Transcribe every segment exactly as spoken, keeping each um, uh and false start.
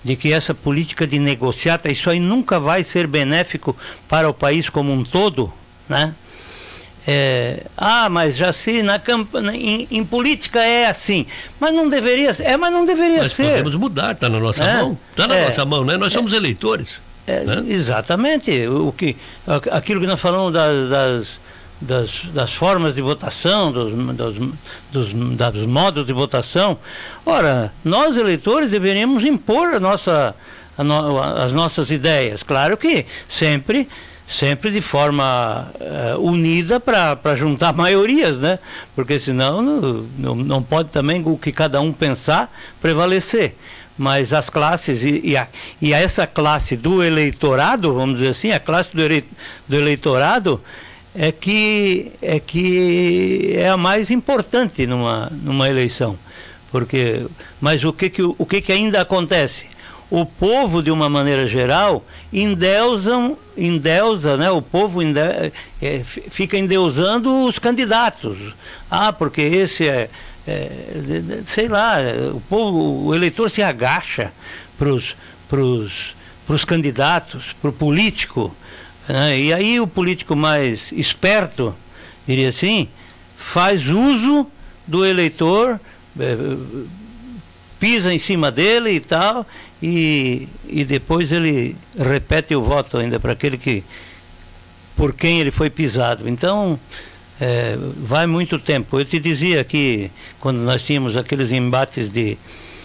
de que essa política de negociata, isso aí nunca vai ser benéfico para o país como um todo, né? É, ah, mas já se na campanha, em, em política é assim, mas não deveria ser, é, mas não deveria mas ser. Mas podemos mudar, está na nossa é, mão, está na é, nossa mão, né? Nós somos é, eleitores. É, né? Exatamente, o que, aquilo que nós falamos das, das, das, das formas de votação, dos, dos, dos, dos modos de votação. Ora, nós eleitores deveríamos impor a nossa, a no, as nossas ideias, claro que sempre sempre de forma uh, unida para juntar maiorias, né? Porque senão não, não, não pode também o que cada um pensar prevalecer. Mas as classes, e, e, a, e a essa classe do eleitorado, vamos dizer assim, a classe do, ele, do eleitorado é que, é que é a mais importante numa, numa eleição. Porque, mas o que, que, o que, que ainda acontece? O povo, de uma maneira geral, endeusam, endeusa, né? O povo ende, é, fica endeusando os candidatos. Ah, porque esse é, é sei lá, o povo, o eleitor se agacha para os pros, pros candidatos, para o político, né? E aí o político mais esperto, diria assim, faz uso do eleitor, é, pisa em cima dele e tal, e, e depois ele repete o voto ainda para aquele que, por quem ele foi pisado. Então, é, vai muito tempo. Eu te dizia que, quando nós tínhamos aqueles embates de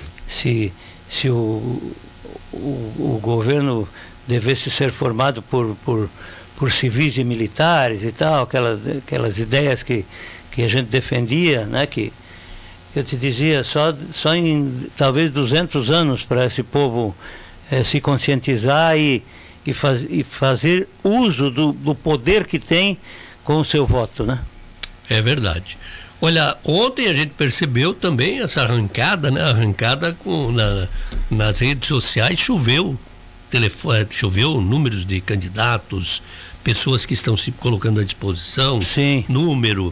se, se o, o, o governo devesse ser formado por, por, por civis e militares e tal, aquelas, aquelas ideias que, que a gente defendia, né, que eu te dizia, só, só em talvez duzentos anos para esse povo eh, se conscientizar e, e, faz, e fazer uso do, do poder que tem com o seu voto, né? É verdade. Olha, ontem a gente percebeu também essa arrancada, né? Arrancada com, na, nas redes sociais, choveu, telefone, choveu números de candidatos, pessoas que estão se colocando à disposição, Sim. número,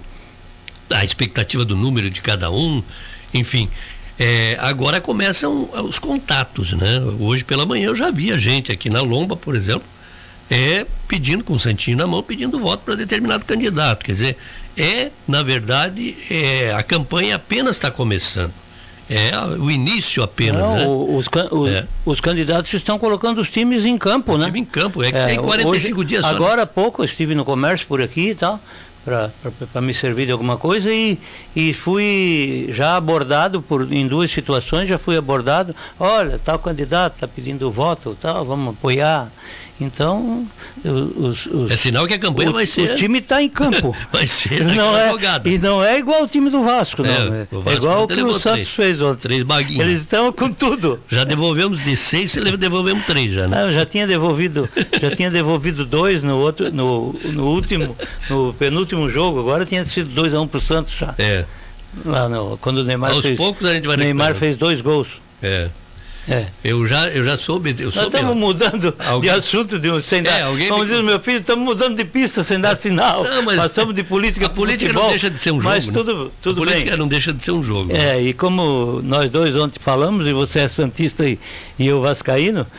a expectativa do número de cada um, enfim, é, agora começam os contatos, né? Hoje pela manhã eu já vi a gente aqui na Lomba, por exemplo, é, pedindo, com o santinho na mão, pedindo voto para determinado candidato. Quer dizer, é, na verdade, é, a campanha apenas está começando. É o início apenas, Não, né? Os, os, é. os candidatos estão colocando os times em campo, o né? time em campo, é que é, tem quarenta e cinco hoje, dias só. Agora há pouco eu estive no comércio por aqui e tal, para me servir de alguma coisa, e, e fui já abordado por, em duas situações, já fui abordado, olha, tal candidato está pedindo voto, tal, vamos apoiar. Então, os, os, é sinal que a campanha o, vai ser... O time está em campo. Vai ser não é, jogada. E não é igual o time do Vasco, não. É, É, o Vasco é igual o que o Santos três, fez ontem. Três baguinhas. Eles estão com tudo. Já devolvemos de seis, devolvemos três já, né? Não, já tinha devolvido, já tinha devolvido dois no outro, no, no último, no penúltimo jogo, agora tinha sido dois a um pro Santos já. É. Lá no, quando o Neymar Aos fez. poucos a gente vai Neymar fez dois gols. É. É. Eu já, eu já soube. Eu Nós soube, estamos mudando alguém... de assunto, de, sem dar. É, alguém Como me... diz o meu filho, estamos mudando de pista sem dar sinal. Não, mas passamos de política para política futebol, não deixa de ser um jogo. Mas né? tudo, tudo a política bem. não deixa de ser um jogo. É, né? e como nós dois ontem falamos, e você é santista e, e eu vascaíno,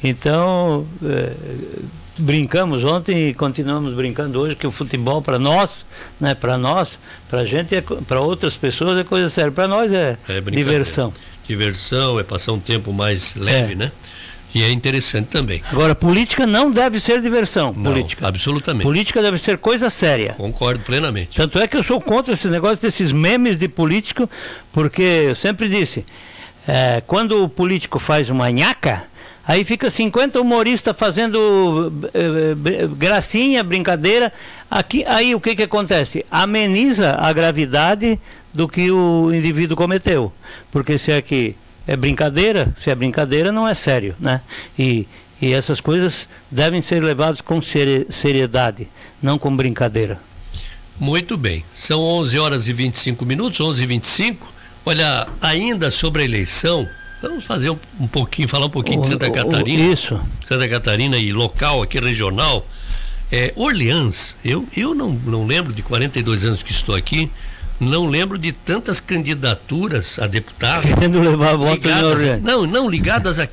então é, brincamos ontem e continuamos brincando hoje que o futebol para nós, né, para nós, para a gente, é, para outras pessoas é coisa séria. Para nós é, é diversão. Diversão, é passar um tempo mais leve, é. né? E é interessante também. Agora, política não deve ser diversão. Não, política. Absolutamente. Política deve ser coisa séria. Concordo plenamente. Tanto é que eu sou contra esse negócio desses memes de político, porque eu sempre disse, é, quando o político faz uma nhaca, aí fica cinquenta humoristas fazendo é, gracinha, brincadeira. Aqui, aí o que que acontece? Ameniza a gravidade do que o indivíduo cometeu, porque se aqui é brincadeira, se é brincadeira não é sério, né? E, e essas coisas devem ser levadas com seriedade, não com brincadeira. Muito bem, são onze horas e vinte e cinco minutos, onze e vinte e cinco. Olha, ainda sobre a eleição, vamos fazer um, um pouquinho, falar um pouquinho o, de Santa Catarina. O, isso. Santa Catarina e local aqui regional. É, Orleans, eu, eu não, não lembro de quarenta e dois anos que estou aqui, não lembro de tantas candidaturas a deputado. Querendo levar voto em Orleans. Orleans. Não, não ligadas a